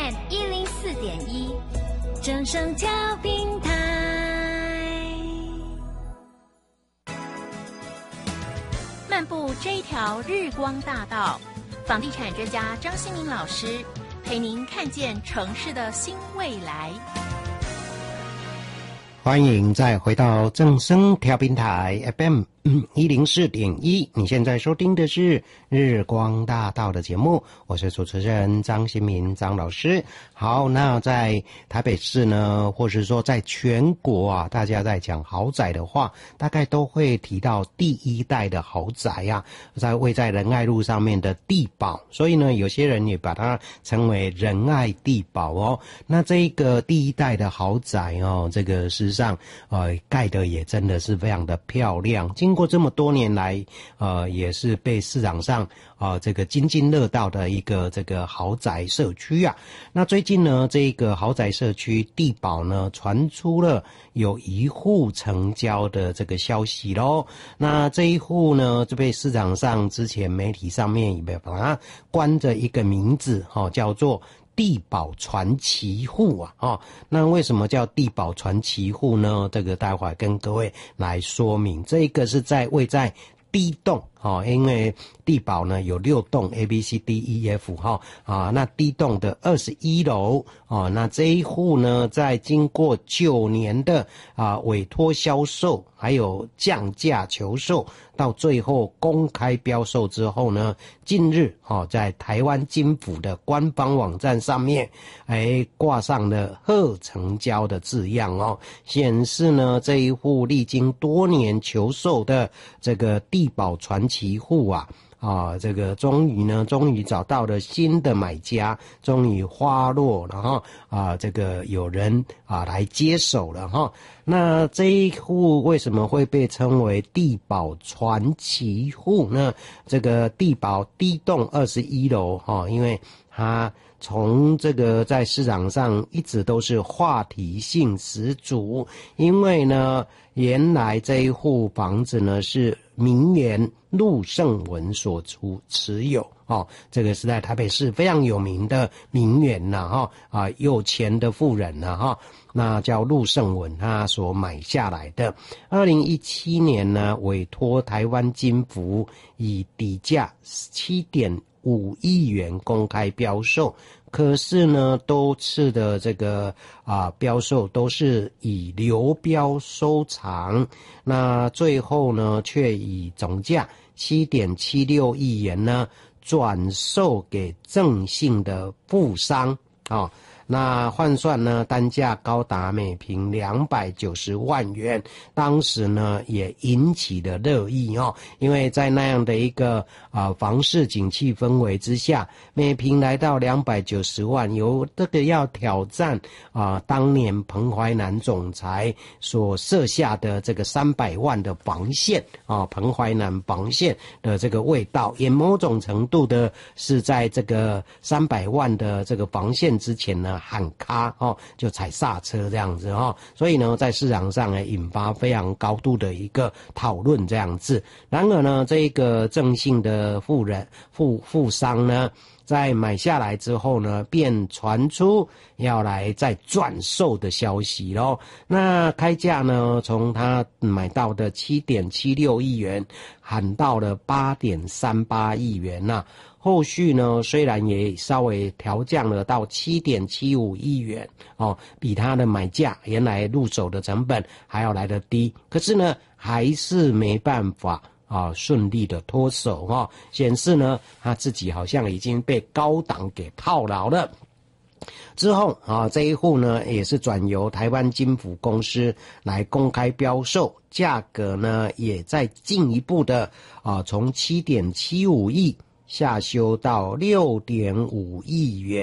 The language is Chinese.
FM 104.1，正声调频台。漫步这一条日光大道，房地产专家张新民老师陪您看见城市的新未来。 欢迎再回到正声调频台 FM 104.1，你现在收听的是日光大道的节目，我是主持人张新民张老师。好，那在台北市呢，或是说在全国啊，大家在讲豪宅的话，大概都会提到第一代的豪宅啊，位在仁爱路上面的地堡，所以呢，有些人也把它称为仁爱地堡哦。那这个第一代的豪宅哦，这个事实上盖的也真的是非常的漂亮。经过这么多年来，也是被市场上这个津津乐道的一个这个豪宅社区啊。那最近呢，这个豪宅社区地堡呢，传出了有一户成交的这个消息咯。那这一户呢，就被市场上之前媒体上面也把它冠着一个名字叫做地堡传奇户啊，那为什么叫地堡传奇户呢？这个待会儿跟各位来说明。这个是位在D栋因为地堡呢有6栋 ABCDEF 那D栋的21楼那这一户呢，在经过9年的委托销售，还有降价求售，到最后公开标售之后呢，近日在台湾金府的官方网站上面挂上了贺成交的字样显示呢，这一户历经多年求售的这个地堡传奇户这个终于找到了新的买家，终于花落了这个有人来接手了那这一户为什么会被称为地堡传奇户呢？这个地堡D栋21楼因为它从这个在市场上一直都是话题性十足，因为呢，原来这一户房子呢是名媛陆胜文所持有这个是在台北市非常有名的名媛有钱的富人那叫陆胜文他所买下来的。2017年呢，委托台湾金福以底价7.5亿元公开标售，可是呢，多次的这个标售都是以流标收场，那最后呢，却以总价7.76亿元呢转售给郑姓的富商那换算呢，单价高达每坪290万元，当时呢也引起了热议因为在那样的一个房市景气氛围之下，每坪来到290万，有这个要挑战当年彭淮南总裁所设下的这个300万的防线彭淮南防线的这个味道，也某种程度的是在这个300万的这个防线之前呢喊卡就踩刹车这样子所以呢，在市场上呢引发非常高度的一个讨论这样子。然而呢，这个郑姓的富商呢，在买下来之后呢，便传出要来再转售的消息咯。那开价呢，从他买到的7.76亿元喊到了8.38亿元后续呢，虽然也稍微调降了到7.75亿元比他的买价原来入手的成本还要来得低，可是呢，还是没办法顺利的脱手显示呢，他自己好像已经被高档给套牢了。之后这一户呢也是转由台湾金福公司来公开标售，价格呢也在进一步的从7.75亿下修到6.5亿元。